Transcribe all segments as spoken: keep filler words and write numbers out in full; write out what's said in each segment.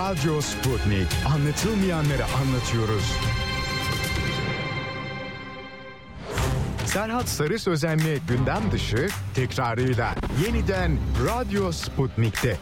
Radyo Sputnik. Anlatılmayanları anlatıyoruz. Serhat Sarı Sözen'le gündem dışı tekrarıyla yeniden Radyo Sputnik'te.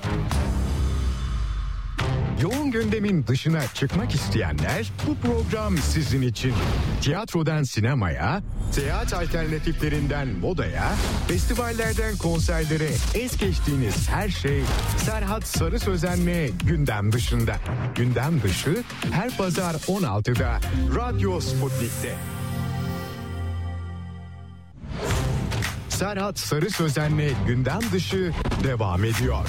Yoğun gündemin dışına çıkmak isteyenler, bu program sizin için. Tiyatrodan sinemaya, seyahat alternatiflerinden modaya, festivallerden konserlere es geçtiğiniz her şey Serhat Sarı Sözen'le gündem dışında. Gündem dışı her pazar on altıda Radyo Sputnik'te. Serhat Sarı Sözen'le gündem dışı devam ediyor.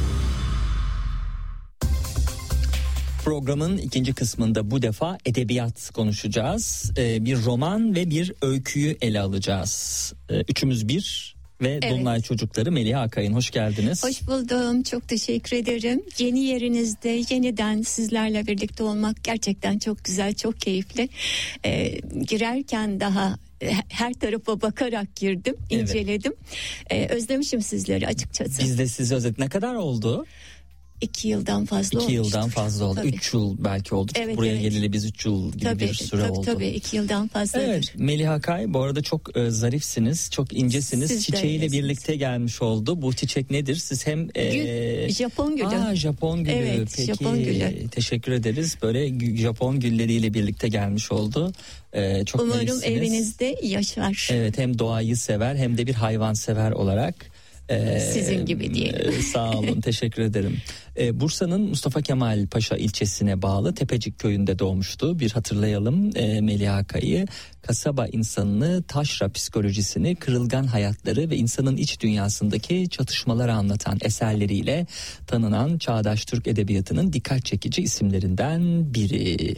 Programın ikinci kısmında bu defa edebiyat konuşacağız. Ee, bir roman ve bir öyküyü ele alacağız. Ee, üçümüz bir ve evet. Dolunay Çocukları Meliha Akay'ın, hoş geldiniz. Hoş buldum, çok teşekkür ederim. Yeni yerinizde yeniden sizlerle birlikte olmak gerçekten çok güzel, çok keyifli. Ee, girerken daha her tarafa bakarak girdim, inceledim. Evet. Ee, özlemişim sizleri açıkçası. Biz de sizi özledik. Ne kadar oldu? İki yıldan fazla oldu. İki yıldan fazla oldu. Tabii. Üç yıl belki oldu. Evet, buraya evet. geleli biz üç yıl gibi tabii, bir süre tabii, oldu. Tabii iki yıldan fazladır. Evet, Meliha Akay bu arada çok e, zarifsiniz, çok incesiniz. Siz Çiçeğiyle birlikte gelmiş oldu. Bu çiçek nedir? Siz hem e, Gül, Japon gülü. Aa, Japon gülü. Evet, Peki, Japon gülü. Teşekkür ederiz. Böyle Japon gülleriyle birlikte gelmiş oldu. E, çok Umarım naifsiniz. evinizde yaşar. Evet, hem doğayı sever hem de bir hayvan sever olarak. Ee, Sizin gibi diyelim. Sağ olun, teşekkür ederim. Ee, Bursa'nın Mustafa Kemal Paşa ilçesine bağlı Tepecik köyünde doğmuştu. Bir hatırlayalım e, Meliha Akay'ı. Kasaba insanını, taşra psikolojisini, kırılgan hayatları ve insanın iç dünyasındaki çatışmaları anlatan eserleriyle tanınan çağdaş Türk edebiyatının dikkat çekici isimlerinden biri.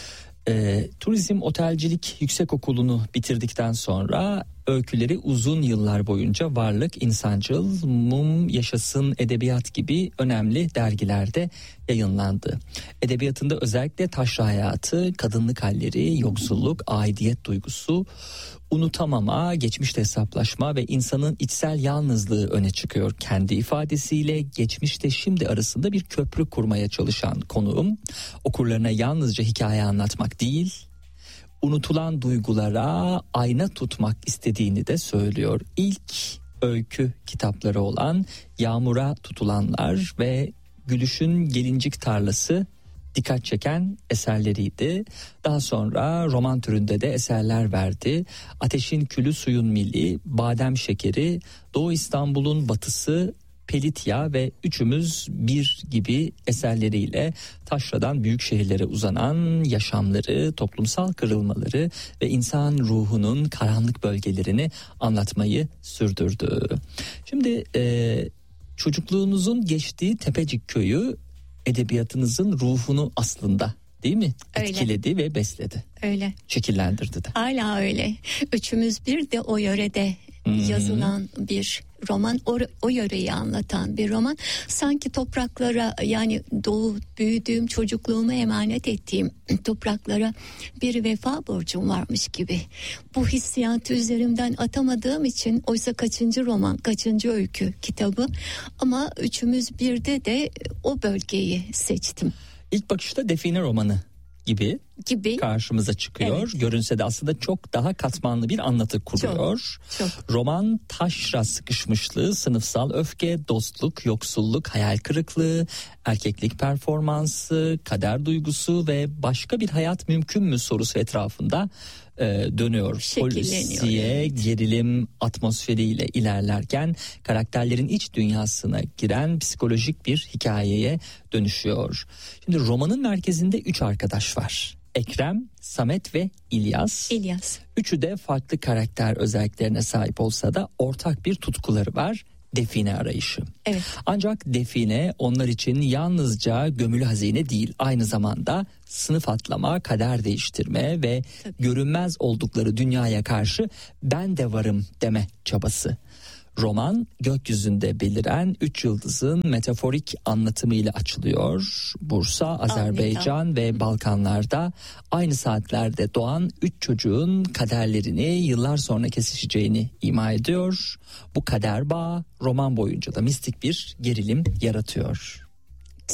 E, turizm otelcilik yüksekokulu'nu bitirdikten sonra öyküleri uzun yıllar boyunca Varlık, İnsancıl, Mum, Yaşasın, Edebiyat gibi önemli dergilerde yayınlandı. Edebiyatında özellikle taşra hayatı, kadınlık halleri, yoksulluk, aidiyet duygusu, unutamama, geçmişte hesaplaşma ve insanın içsel yalnızlığı öne çıkıyor. Kendi ifadesiyle geçmişte şimdi arasında bir köprü kurmaya çalışan konuğum, okurlarına yalnızca hikaye anlatmak değil, unutulan duygulara ayna tutmak istediğini de söylüyor. İlk öykü kitapları olan Yağmura Tutulanlar ve Gülüş'ün Gelincik Tarlası dikkat çeken eserleriydi. Daha sonra roman türünde de eserler verdi. Ateşin Külü Suyun Mili, Badem Şekeri, Doğu İstanbul'un Batısı, Pelitya ve Üçümüz Bir gibi eserleriyle taşradan büyük şehirlere uzanan yaşamları, toplumsal kırılmaları ve insan ruhunun karanlık bölgelerini anlatmayı sürdürdü. Şimdi e, çocukluğunuzun geçtiği Tepecik köyü edebiyatınızın ruhunu aslında, değil mi? Öyle. Etkiledi ve besledi. Öyle. Şekillendirdi de. Hala öyle. Üçümüz Bir de o yörede hmm. yazılan bir roman, o, o yöreyi anlatan bir roman. Sanki topraklara, yani doğup büyüdüğüm, çocukluğumu emanet ettiğim topraklara bir vefa borcum varmış gibi. Bu hissiyatı üzerimden atamadığım için, oysa kaçıncı roman, kaçıncı öykü kitabı, ama Üçümüz Bir'de de o bölgeyi seçtim. İlk bakışta define romanı gibi, gibi karşımıza çıkıyor. Evet. Görünse de aslında çok daha katmanlı bir anlatı kuruyor. Çok, çok. Roman taşra sıkışmışlığı, sınıfsal öfke, dostluk, yoksulluk, hayal kırıklığı, erkeklik performansı, kader duygusu ve başka bir hayat mümkün mü sorusu etrafında e, dönüyor. Polisiye, evet. Gerilim atmosferiyle ilerlerken karakterlerin iç dünyasına giren psikolojik bir hikayeye dönüşüyor. Şimdi romanın merkezinde üç arkadaş var. Ekrem, Samet ve İlyas. İlyas. Üçü de farklı karakter özelliklerine sahip olsa da ortak bir tutkuları var. Define arayışı. Evet. Ancak define onlar için yalnızca gömülü hazine değil, aynı zamanda sınıf atlama, kader değiştirme ve Tabii. görünmez oldukları dünyaya karşı ben de varım deme çabası. Roman gökyüzünde beliren üç yıldızın metaforik anlatımıyla açılıyor. Bursa, Azerbaycan Anladım. ve Balkanlarda aynı saatlerde doğan üç çocuğun kaderlerini yıllar sonra kesişeceğini ima ediyor. Bu kader bağı roman boyunca da mistik bir gerilim yaratıyor. Güzel.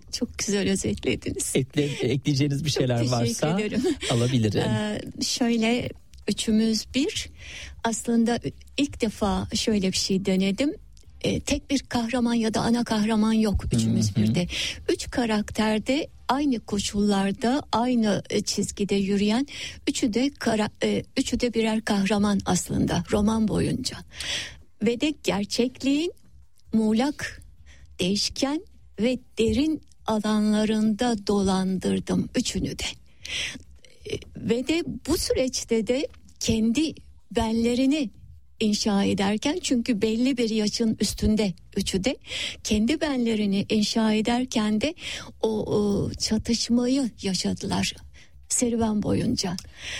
Çok güzel özetlediniz. Ekle, ekleyeceğiniz bir şeyler varsa alabilirim. Ee, şöyle üçümüz bir. Aslında ilk defa şöyle bir şey denedim. Ee, tek bir kahraman ya da ana kahraman yok üçümüz Hı hı. birde. Üç karakterde aynı koşullarda aynı çizgide yürüyen üçü de kara, e, üçü de birer kahraman aslında roman boyunca. Ve de gerçekliğin muğlak, değişken ve derin alanlarında dolandırdım üçünü de. Ve de bu süreçte de kendi benlerini inşa ederken, çünkü belli bir yaşın üstünde üçü de, kendi benlerini inşa ederken de o, o çatışmayı yaşadılar serüven boyunca.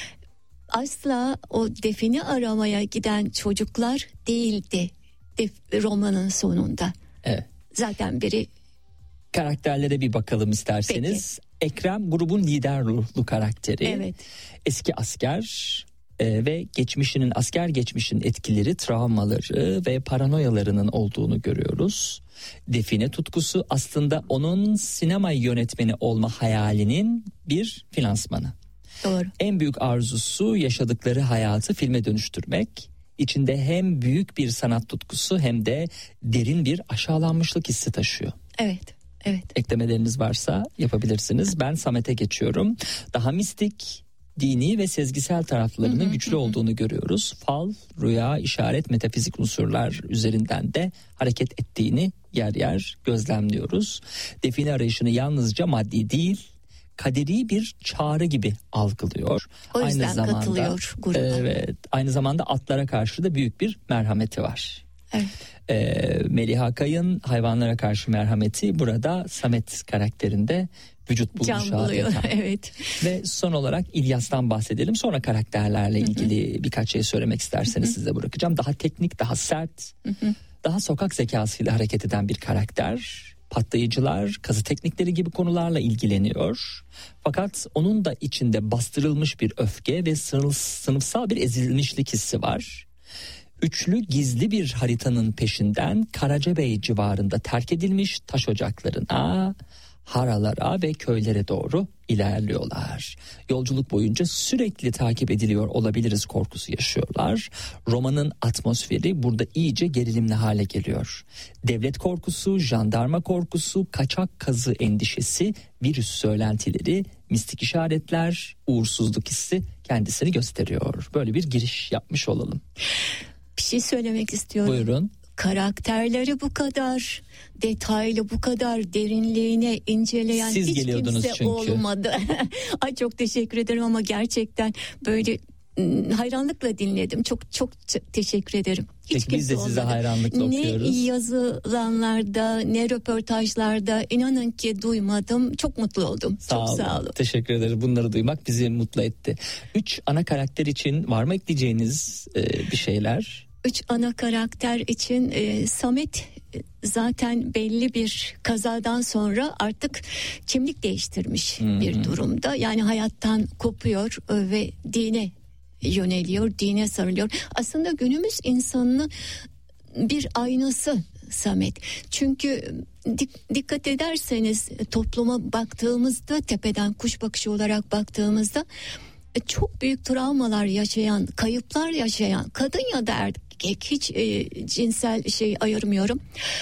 Asla o defini aramaya giden çocuklar değildi def- romanın sonunda. Evet. Zaten biri. Karakterlere bir bakalım isterseniz. Peki. Ekrem grubun lider ruhlu karakteri. Evet. Eski asker e, ve geçmişinin, asker geçmişinin etkileri, travmaları ve paranoyalarının olduğunu görüyoruz. Define tutkusu aslında onun sinema yönetmeni olma hayalinin bir finansmanı. Doğru. En büyük arzusu yaşadıkları hayatı filme dönüştürmek. İçinde hem büyük bir sanat tutkusu hem de derin bir aşağılanmışlık hissi taşıyor. Evet. Evet. Eklemeleriniz varsa yapabilirsiniz. Ben Samet'e geçiyorum. Daha mistik, dini ve sezgisel taraflarının hı hı, güçlü hı. olduğunu görüyoruz. Fal, rüya, işaret, metafizik unsurlar üzerinden de hareket ettiğini yer yer gözlemliyoruz. Define arayışını yalnızca maddi değil, kaderi bir çağrı gibi algılıyor. O yüzden aynı zamanda, katılıyor gruba. Evet, aynı zamanda atlara karşı da büyük bir merhameti var. Evet. Ee, Melih Akay'ın hayvanlara karşı merhameti burada Samet karakterinde vücut bulmuş adeta. Evet. Ve son olarak İlyas'tan bahsedelim. Sonra karakterlerle ilgili hı hı. birkaç şey söylemek isterseniz hı hı. size bırakacağım. Daha teknik, daha sert, hı hı. daha sokak zekasıyla hareket eden bir karakter. Patlayıcılar, kazı teknikleri gibi konularla ilgileniyor. Fakat onun da içinde bastırılmış bir öfke ve sınıfsal bir ezilmişlik hissi var. Üçlü gizli bir haritanın peşinden Karacabey civarında terk edilmiş taş ocaklarına, haralara ve köylere doğru ilerliyorlar. Yolculuk boyunca sürekli takip ediliyor olabiliriz korkusu yaşıyorlar. Romanın atmosferi burada iyice gerilimli hale geliyor. Devlet korkusu, jandarma korkusu, kaçak kazı endişesi, virüs söylentileri, mistik işaretler, uğursuzluk hissi kendisini gösteriyor. Böyle bir giriş yapmış olalım. Bir şey söylemek istiyorum. Buyurun. Karakterleri bu kadar detaylı, bu kadar derinliğine inceleyen Siz hiç kimse çünkü. olmadı. Ay çok teşekkür ederim ama gerçekten böyle hayranlıkla dinledim. Çok çok teşekkür ederim. Hiç Peki biz de size olmadı. hayranlıkla ne okuyoruz. Ne yazılanlarda, ne röportajlarda inanın ki duymadım. Çok mutlu oldum. Sağ çok olun. sağ olun. Teşekkür ederim. Bunları duymak bizi mutlu etti. Üç ana karakter için var mı ekleyeceğiniz e, bir şeyler? Üç ana karakter için e, Samet zaten belli bir kazadan sonra artık kimlik değiştirmiş hmm. bir durumda. Yani hayattan kopuyor ve dine yöneliyor, dine sarılıyor. Aslında günümüz insanının bir aynası Samet. Çünkü dik- dikkat ederseniz topluma baktığımızda, tepeden kuş bakışı olarak baktığımızda çok büyük travmalar yaşayan, kayıplar yaşayan kadın ya da erkek, hiç e, cinsel şey ayırmıyorum,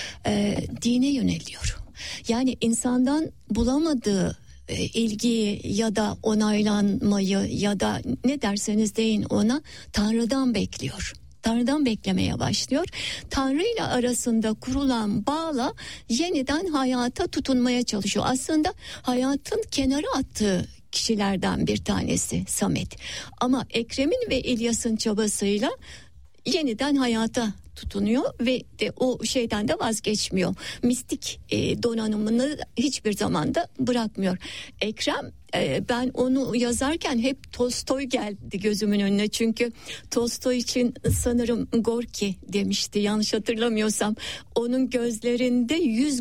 e, dine yöneliyor. Yani insandan bulamadığı e, ilgiyi ya da onaylanmayı ya da ne derseniz deyin ona, Tanrı'dan bekliyor. Tanrı'dan beklemeye başlıyor. Tanrı ile arasında kurulan bağla yeniden hayata tutunmaya çalışıyor. Aslında hayatın kenara attığı kişilerden bir tanesi Samet. Ama Ekrem'in ve İlyas'ın çabasıyla yeniden hayata tutunuyor ve de o şeyden de vazgeçmiyor. Mistik e, donanımını hiçbir zamanda bırakmıyor. Ekrem, e, ben onu yazarken hep Tolstoy geldi gözümün önüne. Çünkü Tolstoy için sanırım Gorki demişti, yanlış hatırlamıyorsam. Onun gözlerinde yüz